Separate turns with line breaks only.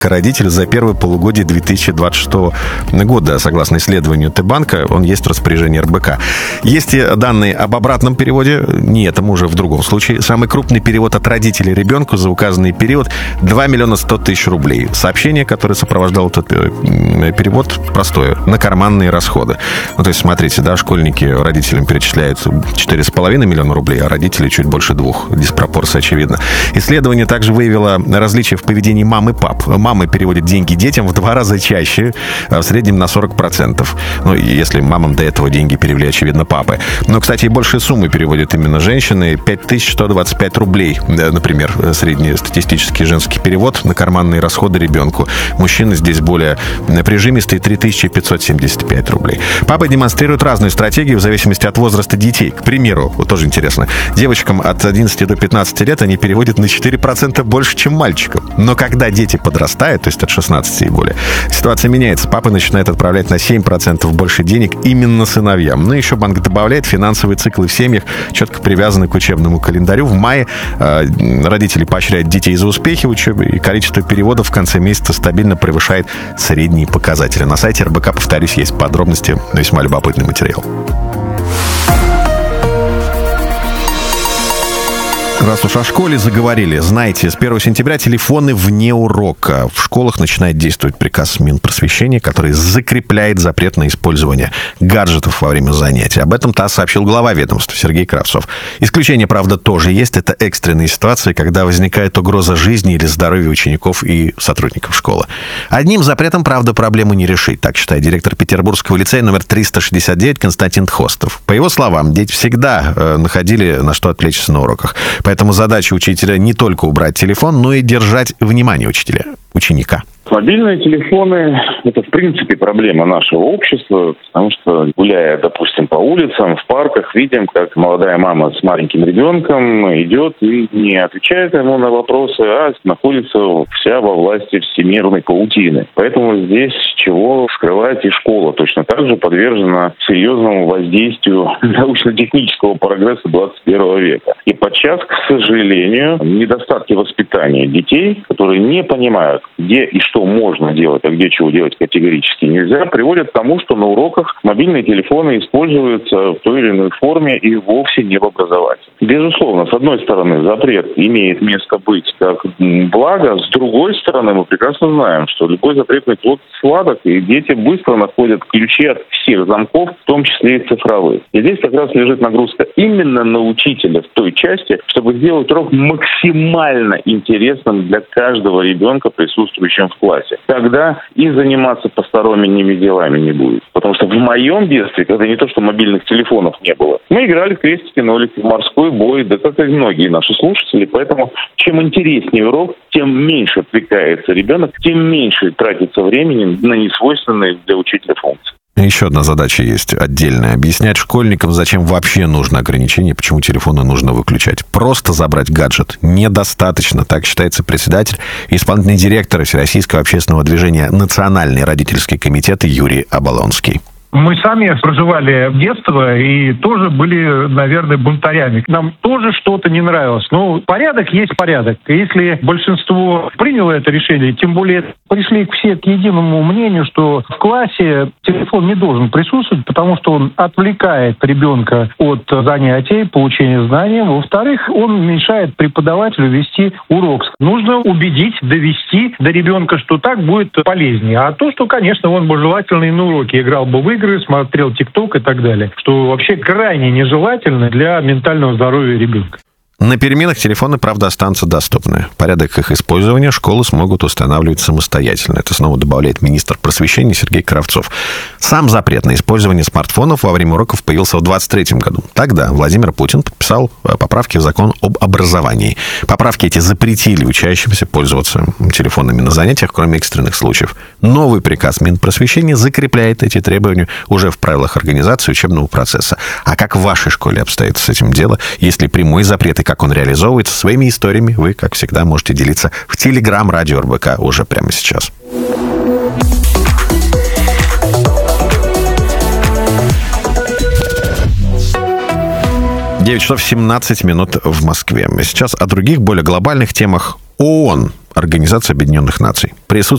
родителю за первое полугодие 2026 года. Согласно исследованию Т-банка, он есть в распоряжении РБК. Есть и данные об обратном переводе, не этом уже в другом случае. Самый крупный перевод от родителей ребенку за указанный период 2 миллиона 100 тысяч рублей. Сообщение, которое сопровождало этот перевод, простое: на карманные расходы. Ну, то есть, смотрите, да, школьники родителям перечисляют 4,5 миллиона рублей, а родители чуть больше 2. Диспропорция очевидна. Исследование также выявило различия в поведении мам и пап. Мамы переводят деньги детям в 2 раза чаще, в среднем на 40%. Ну, если мамам до этого деньги перевели, очевидно, папы. Но, кстати, и большие суммы переводят именно женщины. 5125 рублей, например, среднестатистический женский перевод на карманные расходы ребенку. Мужчины здесь более прижимистые, 3575 рублей. Папы демонстрируют разную стратегию в зависимости от возраста детей. К примеру, вот тоже интересно, девочкам от 11 до 15 лет они переводят на 4% больше, чем мальчикам. Но когда дети подрастают, то есть от 16 и более, ситуация меняется. Папа начинает отправлять на 7% больше денег именно сыновьям. Ну, еще банк добавляет, финансовые циклы в семьях четко привязаны к учебному календарю. В мае родители поощряют детей за успехи в учебе, и количество переводов в конце месяца стабильно превышает средние показатели. На сайте РБК, повторюсь, есть подробности, весьма любопытный материал. Раз уж о школе заговорили, знаете, с 1 сентября телефоны вне урока. В школах начинает действовать приказ Минпросвещения, который закрепляет запрет на использование гаджетов во время занятий. Об этом ТАСС сообщил глава ведомства Сергей Кравцов. Исключение, правда, тоже есть. Это экстренные ситуации, когда возникает угроза жизни или здоровья учеников и сотрудников школы. Одним запретом, правда, проблему не решить, так считает директор Петербургского лицея номер 369 Константин Тхостов. По его словам, дети всегда находили на что отвлечься на уроках. Поэтому задача учителя не только убрать телефон, но и держать внимание ученика.
Мобильные телефоны – это, в принципе, проблема нашего общества, потому что, гуляя, допустим, по улицам, в парках, видим, как молодая мама с маленьким ребенком идет и не отвечает ему на вопросы, а находится вся во власти всемирной паутины. Поэтому здесь чего скрывать, и школа точно так же подвержена серьезному воздействию научно-технического прогресса 21 века. И подчас, к сожалению, недостатки воспитания детей, которые не понимают, где и что можно делать, а где чего делать категорически нельзя, приводят к тому, что на уроках мобильные телефоны используются в той или иной форме и вовсе не в образовании. Безусловно, с одной стороны, запрет имеет место быть как благо, с другой стороны, мы прекрасно знаем, что любой запретный плод сладок, и дети быстро находят ключи от всех замков, в том числе и цифровых. И здесь как раз лежит нагрузка именно на учителя в той части, чтобы сделать урок максимально интересным для каждого ребенка, присутствующего в классе. Тогда и заниматься посторонними делами не будет. Потому что в моем детстве, когда не то что мобильных телефонов не было, мы играли в крестики-нолики, в морской бой, да как и многие наши слушатели. Поэтому чем интереснее урок, тем меньше отвлекается ребенок, тем меньше тратится времени на несвойственные для учителя функции.
Еще одна задача есть отдельная. Объяснять школьникам, зачем вообще нужно ограничение, почему телефоны нужно выключать. Просто забрать гаджет недостаточно, так считается председатель и исполнительный директор Всероссийского общественного движения «Национальный родительский комитет» Юрий Оболонский.
Мы сами проживали детство и тоже были, наверное, бунтарями. Нам тоже что-то не нравилось. Но порядок есть порядок. И если большинство приняло это решение, тем более пришли все к единому мнению, что в классе телефон не должен присутствовать, потому что он отвлекает ребенка от занятий, получения знаний. Во-вторых, он мешает преподавателю вести урок. Нужно убедить, довести до ребенка, что так будет полезнее. А то, что, конечно, он бы желательно и на уроке играл бы в игры, смотрел ТикТок и так далее, что вообще крайне нежелательно для ментального здоровья ребенка.
На переменах телефоны, правда, останутся доступны. Порядок их использования школы смогут устанавливать самостоятельно. Это снова добавляет министр просвещения Сергей Кравцов. Сам запрет на использование смартфонов во время уроков появился в 2023 году. Тогда Владимир Путин подписал поправки в закон об образовании. Поправки эти запретили учащимся пользоваться телефонами на занятиях, кроме экстренных случаев. Новый приказ Минпросвещения закрепляет эти требования уже в правилах организации учебного процесса. А как в вашей школе обстоит с этим дело? Есть ли прямой запрет и как он реализовывается? Своими историями вы, как всегда, можете делиться в Телеграм-радио РБК уже прямо сейчас. Девять часов 17 минут в Москве. Сейчас о других, более глобальных темах. ООН Организации Объединенных Наций. При